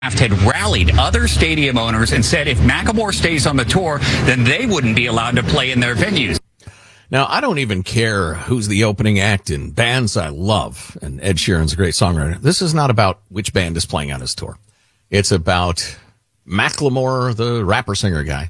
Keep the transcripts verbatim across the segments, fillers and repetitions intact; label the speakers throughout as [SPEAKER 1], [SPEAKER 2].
[SPEAKER 1] had rallied other stadium owners and said if Macklemore stays on the tour, then they wouldn't be allowed to play in their venues.
[SPEAKER 2] Now, I don't even care who's the opening act in bands I love, and Ed Sheeran's a great songwriter. This is not about which band is playing on his tour. It's about Macklemore, the rapper-singer guy,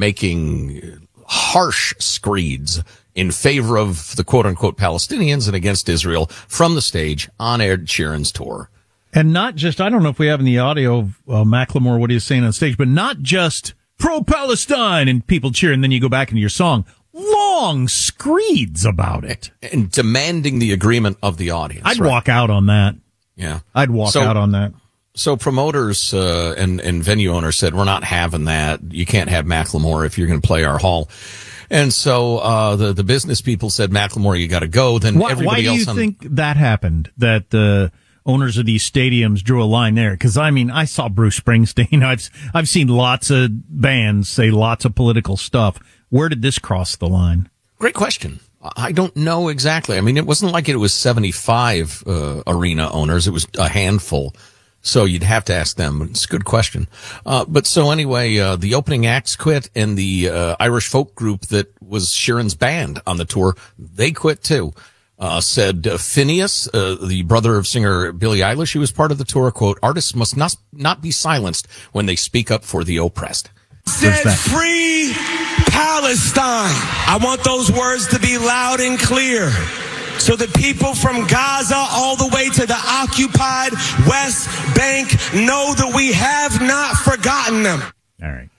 [SPEAKER 2] making harsh screeds in favor of the quote-unquote Palestinians and against Israel from the stage on Ed Sheeran's tour.
[SPEAKER 3] And not just, I don't know if we have in the audio of uh, Macklemore what he's saying on stage, but not just pro-Palestine and people cheer, and then you go back into your song. Long screeds about it.
[SPEAKER 2] And demanding the agreement of the audience.
[SPEAKER 3] I'd
[SPEAKER 2] right?
[SPEAKER 3] walk out on that.
[SPEAKER 2] Yeah.
[SPEAKER 3] I'd walk
[SPEAKER 2] so,
[SPEAKER 3] out on that.
[SPEAKER 2] So promoters uh, and, and venue owners said, we're not having that. You can't have Macklemore if you're going to play our hall. And so uh, the, the business people said, Macklemore, you got to go. Then
[SPEAKER 3] why,
[SPEAKER 2] everybody
[SPEAKER 3] why do
[SPEAKER 2] else
[SPEAKER 3] you
[SPEAKER 2] on-
[SPEAKER 3] think that happened, that the owners of these stadiums drew a line there? Because, I mean, I saw Bruce Springsteen. I've, I've seen lots of bands say lots of political stuff. Where did this cross the line?
[SPEAKER 2] Great question. I don't know exactly. I mean, it wasn't like it was seventy-five uh, arena owners. It was a handful. So you'd have to ask them. It's a good question. Uh, but so anyway, uh, the opening acts quit, and the uh, Irish folk group that was Sheeran's band on the tour, they quit too. Uh, said uh, Phineas, uh, the brother of singer Billie Eilish, who was part of the tour, quote, artists must not, not be silenced when they speak up for the oppressed.
[SPEAKER 4] Said free Palestine. I want those words to be loud and clear so the people from Gaza all the way to the occupied West Bank know that we have not forgotten them.
[SPEAKER 3] All right.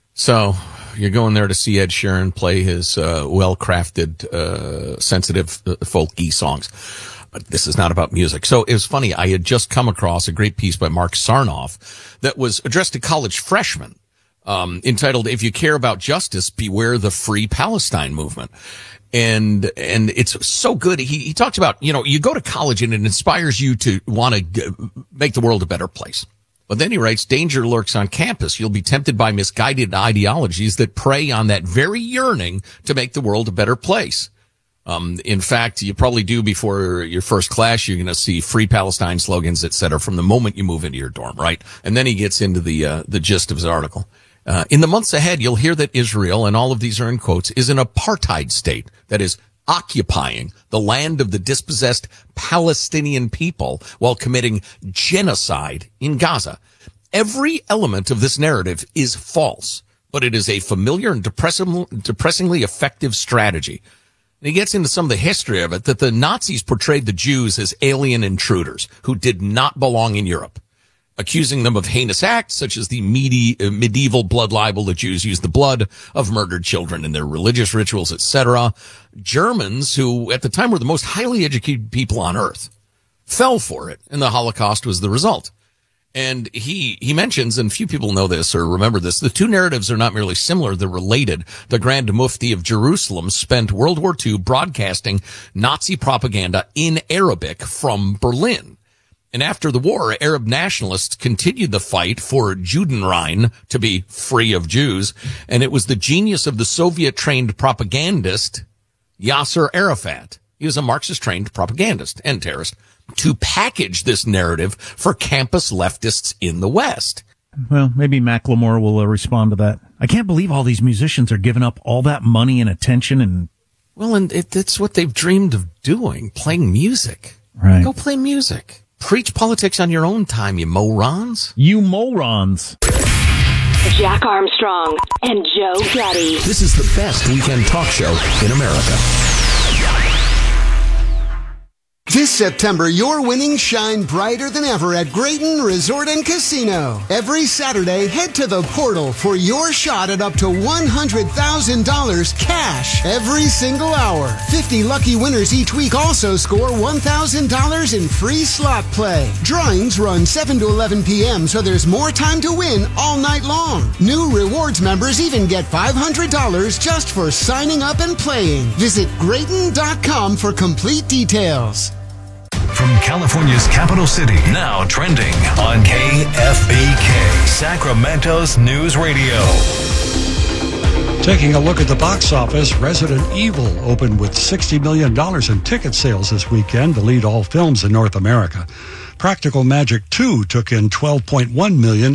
[SPEAKER 2] So you're going there to see Ed Sheeran play his uh, well-crafted, uh, sensitive, uh, folky songs. But this is not about music. So it was funny. I had just come across a great piece by Mark Sarnoff that was addressed to college freshmen. Um, entitled, If You Care About Justice, Beware the Free Palestine Movement. And, and it's so good. He, he talks about, you know, you go to college and it inspires you to want to g- make the world a better place. But then he writes, danger lurks on campus. You'll be tempted by misguided ideologies that prey on that very yearning to make the world a better place. Um, in fact, you probably do before your first class, you're going to see free Palestine slogans, et cetera, from the moment you move into your dorm, right? And then he gets into the, uh, the gist of his article. Uh, in the months ahead, you'll hear that Israel, and all of these are in quotes, is an apartheid state that is occupying the land of the dispossessed Palestinian people while committing genocide in Gaza. Every element of this narrative is false, but it is a familiar and depressing, depressingly effective strategy. And he gets into some of the history of it, that the Nazis portrayed the Jews as alien intruders who did not belong in Europe, accusing them of heinous acts such as the medi- uh, medieval blood libel. The Jews used the blood of murdered children in their religious rituals, et cetera. Germans, who at the time were the most highly educated people on earth, fell for it, and the Holocaust was the result. And he, he mentions, and few people know this or remember this, the two narratives are not merely similar, they're related. The Grand Mufti of Jerusalem spent World War Two broadcasting Nazi propaganda in Arabic from Berlin. And after the war, Arab nationalists continued the fight for Judenrein, to be free of Jews. And it was the genius of the Soviet-trained propagandist, Yasser Arafat. He was a Marxist-trained propagandist and terrorist, to package this narrative for campus leftists in the West.
[SPEAKER 3] Well, maybe Macklemore will uh, respond to that. I can't believe all these musicians are giving up all that money and attention. And
[SPEAKER 2] Well, and it, it's what they've dreamed of doing, playing music.
[SPEAKER 3] Right.
[SPEAKER 2] Go play music. Preach politics on your own time, you morons.
[SPEAKER 3] You morons.
[SPEAKER 5] Jack Armstrong and Joe Getty.
[SPEAKER 2] This is the best weekend talk show in America.
[SPEAKER 6] This September, your winnings shine brighter than ever at Grayton Resort and Casino. Every Saturday, head to the portal for your shot at up to one hundred thousand dollars cash every single hour. fifty lucky winners each week also score one thousand dollars in free slot play. Drawings run seven to eleven p.m., so there's more time to win all night long. New rewards members even get five hundred dollars just for signing up and playing. Visit Grayton dot com for complete details.
[SPEAKER 7] From California's capital city, now trending on K F B K, Sacramento's News Radio.
[SPEAKER 8] Taking a look at the box office, Resident Evil opened with sixty million dollars in ticket sales this weekend to lead all films in North America. Practical Magic two took in twelve point one million